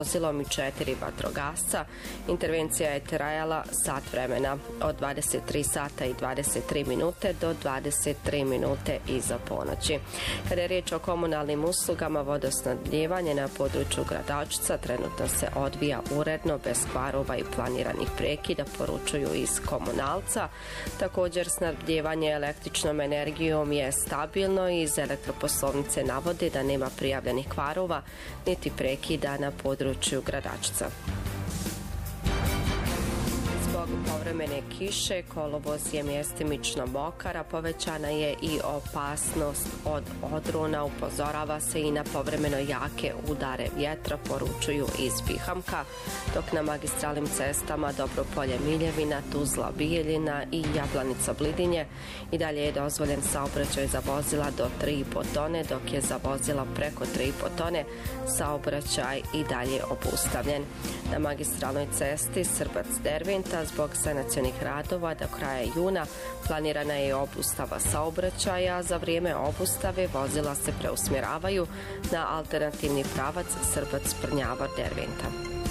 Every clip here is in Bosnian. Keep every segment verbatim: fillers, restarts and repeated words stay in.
vozilom i četiri vatrogasca. Intervencija je trajala sat vremena, od dvadeset tri sata i dvadeset tri minute do dvadeset tri minute iza ponoći. Kada je riječ o komunalnim uslugama, vodosnabdijevanje na području Gradačca trenutno se odvija uredno, bez kvarova i planiranih prekida, poručuju iz Komunalca. Također, snabdijevanje električnom energijom je stabilno i iz elektroposlovnice navode da nema prijavljenih kvarova niti prekida na području Gradačca. Zbog povremene kiše kolovoz je mjestimično mokar, a povećana je i opasnost od odrona. Upozorava se i na povremeno jake udare vjetra, poručuju iz Bihamka, dok na magistralnim cestama Dobropolje Miljevina, Tuzla Bijeljina i Jablanica Blidinje i dalje je dozvoljen saobraćaj za vozila do tri i po tone, dok je za vozila preko tri i po tone saobraćaj i dalje obustavljen. Na magistralnoj cesti Srbac-Derventa zbog sanacionih radova do kraja juna planirana je obustava saobraćaja. Za vrijeme obustave vozila se preusmjeravaju na alternativni pravac Srbac-Prnjavor-Derventa.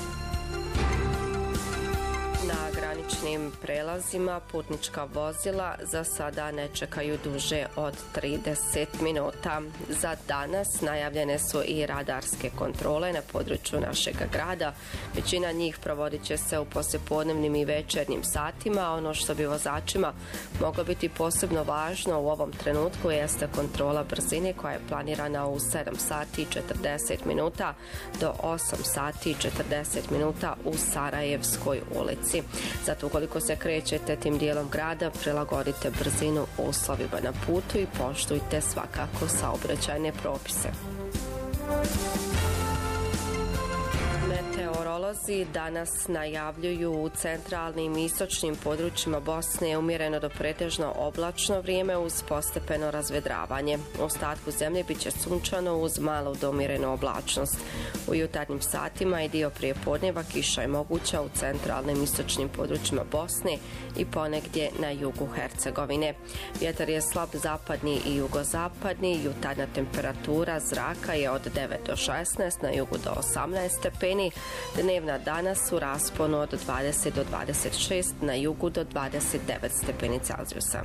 Na graničnim prelazima putnička vozila za sada ne čekaju duže od trideset minuta. Za danas najavljene su i radarske kontrole na području našeg grada. Većina njih provodit će se u poslijepodnevnim i večernjim satima. Ono što bi vozačima moglo biti posebno važno u ovom trenutku jeste kontrola brzine koja je planirana u sedam sati i četrdeset minuta do osam sati i četrdeset minuta u Sarajevskoj ulici. Zato ukoliko se krećete tim dijelom grada, prilagodite brzinu uslovima na putu i poštujte svakako saobraćajne propise. Meteorolozi danas najavljuju u centralnim i istočnim područjima Bosne umjereno do pretežno oblačno vrijeme uz postepeno razvedravanje. U ostatku zemlje bit će sunčano uz malu do umjerenu oblačnost. U jutarnjim satima i dio prijepodneva kiša je moguća u centralnim i istočnim područjima Bosne i ponegdje na jugu Hercegovine. Vjetar je slab zapadni i jugozapadni, jutarnja temperatura zraka je od devet do šesnaest, na jugu do osamnaest stepeni, dnevna danas u rasponu od dvadeset do dvadeset šest, na jugu do dvadeset devet stepeni Celzijusa.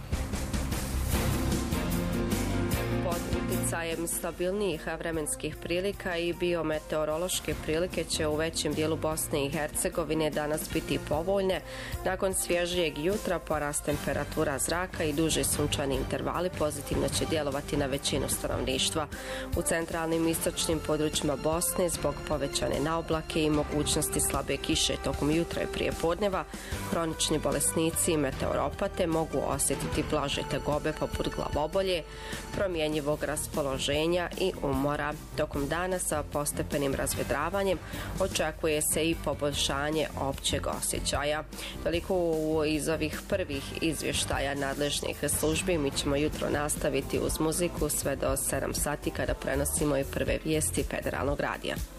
Pod utjecajem stabilnijih vremenskih prilika i biometeorološke prilike će u većem dijelu Bosne i Hercegovine danas biti povoljne. Nakon svježijeg jutra porast temperatura zraka i duži sunčani intervali pozitivno će djelovati na većinu stanovništva. U centralnim i istočnim područjima Bosne zbog povećane naoblake i mogućnosti slabe kiše tokom jutra i prije podneva, hronični bolesnici i meteoropate mogu osjetiti blaže tegobe poput glavobolje, promjenjivog raspoloženja i umora. Tokom dana sa postepenim razvedravanjem očekuje se i poboljšanje općeg osjećaja. Toliko iz ovih prvih izvještaja nadležnih službi. Mi ćemo jutro nastaviti uz muziku sve do sedam sati kada prenosimo i prve vijesti Federalnog radija.